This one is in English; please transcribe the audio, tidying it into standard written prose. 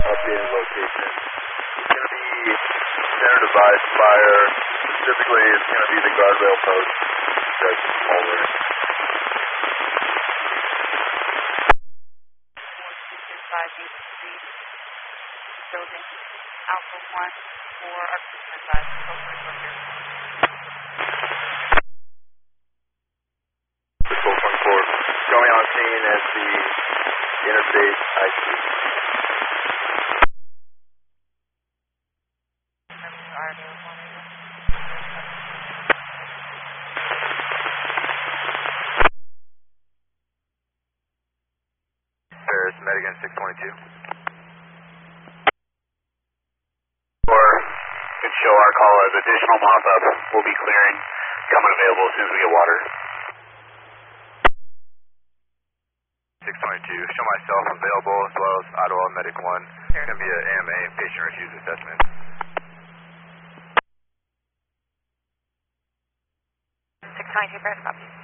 updated location. It's going to be center device fire. Specifically, it's going to be the guardrail post. That's over. Building Alpha 1 for our advice. Control 24, showing on scene as the interstate IC. Paris, Medigan 622. Could show our call as additional mop-up. We'll be clearing, coming available as soon as we get water. 622, show myself available as well as Ottawa Medic 1. It's going to be an AMA, patient refuse assessment. 622, Paris, copy.